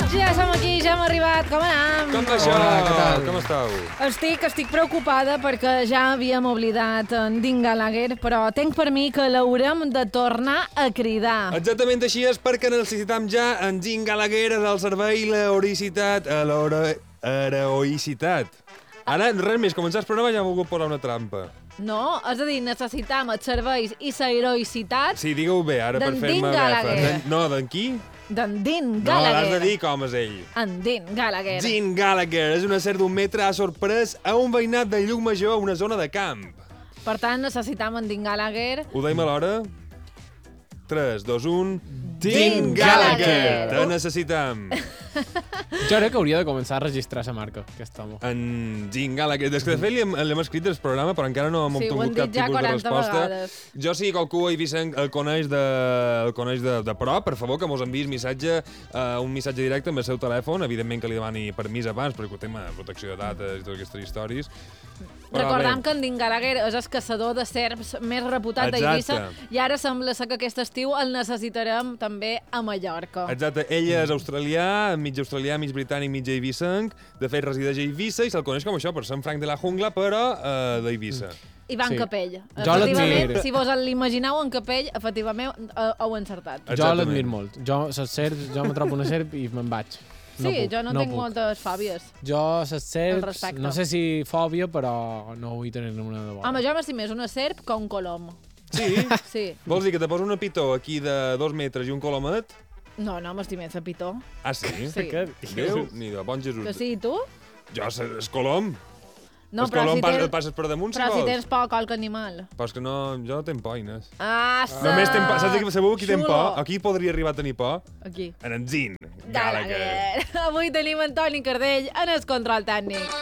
Ja som aquí, ja hem arribat. Com anem? Com va això? Hola, què tal? Com esteu? Estic preocupada perquè ja havíem oblidat en Dean Gallagher, però tenc per mi que l'haurem de tornar a cridar. Exactament així és perquè necessitam ja en Dean Gallagher del servei l'heroïcitat. Ara, res més, començar el programa ja ha volgut posar una trampa. No, és a dir, necessitam els serveis i la heroïcitat Sí, digue-ho bé, ara per D'en fer-me Dean Gallagher. No, d'en qui? d'en Dean No, Gallagher. l'has de dir com és ell. En Dean Gallagher. Dean Gallagher és una ser d'un metre ha sorprès a un veïnat de Llucmajor a una zona de camp. Per tant, necessitam en Dean Gallagher. Ho deim alhora? 3, 2, 1... Dean Gallagher. Te necessitam. Jo crec que hauria de començar a registrar la marca, aquest home. En Dean Gallagher. Des que de fet l'hem escrit el programa, però encara no hem Sí, ho obtingut han cap dit ja tipus de 40 resposta. vegades. Jo, si qualcú a Eivissa el coneix de prop, per favor, que mos enviïs missatge, un missatge directe amb el seu telèfon, evidentment que li demani permís abans, perquè el tema de protecció de dades i totes aquestes històries. Però Recordam bé. que en Dean Gallagher és el caçador de serps més reputat d'Eivissa i ara sembla ser que aquest estiu el necessitarem també a Mallorca. Exacte, ell és australià, mig britànic, mig eivissenc. De fet, resideix a Eivissa i se'l coneix com això, per Sant Frank de la Jungla, però d'Eivissa. Ivan Sí. Capell. Jo Efectivament, l'admiro. si vos l'imagineu en Capell, efectivament heu encertat. Jo Exactament. l'admir molt. Jo me trobo una serp i me'n vaig. Sí, puc, jo no tinc puc. moltes fòbies. Jo, les Al serps, respecte. no sé si fòbia, però no vull tenir-ne una de bona. Home, jo m'estim més una serp que un colom. Sí? Sí. Vols dir que te poso una pitó aquí de 2 metres i un colomet? No, m'estim més a pitó. Ah, sí? Sí. Què Déu, dius? ni de bon Jesús. Que sí, tu? Jo, és colom. No, el però colom si tens, passes per damunt, si però si vols. tens por a qualque animal. Però és que no, jo no tenc por, Inés. Ah, Només tenc por. Saps qui sabeu qui ten Xulo. por? Aquí podria arribar a tenir por? Aquí. En Dean Gallagher. Gallagher. Avui tenim Antoni Cardell en el control tècnic.